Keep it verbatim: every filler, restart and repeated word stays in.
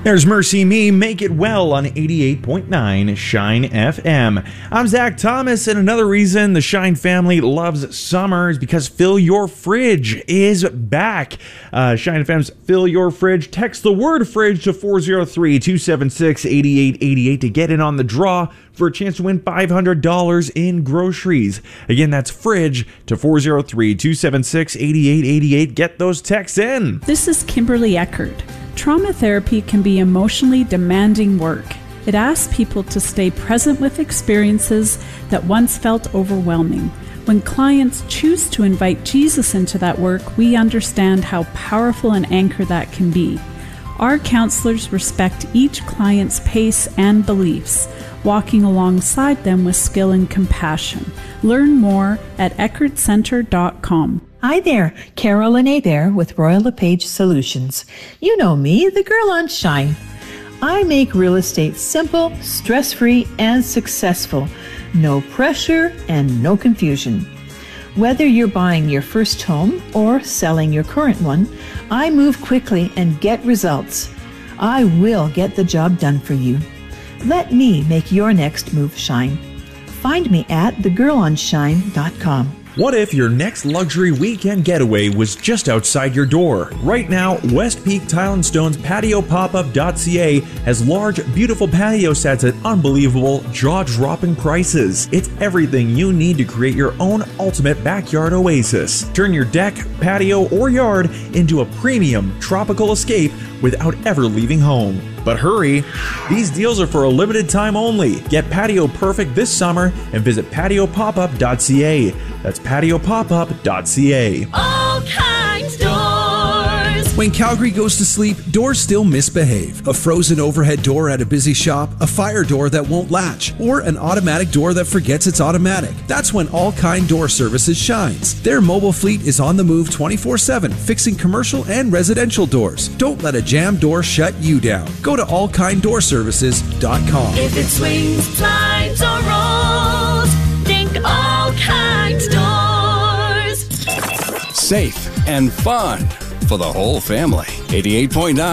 There's Mercy Me, Make It Well on eighty-eight point nine Shine F M. I'm Zach Thomas, and another reason the Shine family loves summer is because Fill Your Fridge is back. Uh, Shine F M's Fill Your Fridge. Text the word fridge to four oh three, two seven six, eight eight eight eight to get in on the draw for a chance to win five hundred dollars in groceries. Again, that's fridge to four oh three, two seven six, eight eight eight eight. Get those texts in. This is Kimberly Eckert. Trauma therapy can be emotionally demanding work. It asks people to stay present with experiences that once felt overwhelming. When clients choose to invite Jesus into that work, we understand how powerful an anchor that can be. Our counselors respect each client's pace and beliefs, walking alongside them with skill and compassion. Learn more at eckert center dot com. Hi there, Carolyn Adair with Royal LePage Solutions. You know me, the girl on Shine. I make real estate simple, stress-free, and successful. No pressure and no confusion. Whether you're buying your first home or selling your current one, I move quickly and get results. I will get the job done for you. Let me make your next move shine. Find me at the girl on shine dot com. What if your next luxury weekend getaway was just outside your door? Right now, West Peak Tile and Stone's patio pop up dot c a has large, beautiful patio sets at unbelievable, jaw-dropping prices. It's everything you need to create your own ultimate backyard oasis. Turn your deck, patio, or yard into a premium tropical escape without ever leaving home. But hurry, these deals are for a limited time only. Get Patio Perfect this summer and visit patio pop up dot c a. That's patio pop up dot c a. All Kinds Doors. When Calgary goes to sleep, doors still misbehave. A frozen overhead door at a busy shop, a fire door that won't latch, or an automatic door that forgets it's automatic. That's when All Kind Door Services shines. Their mobile fleet is on the move twenty-four seven, fixing commercial and residential doors. Don't let a jammed door shut you down. Go to all kind door services dot com. If it swings, slides, or rolls, think All Kinds Doors. Safe and fun for the whole family. eighty-eight point nine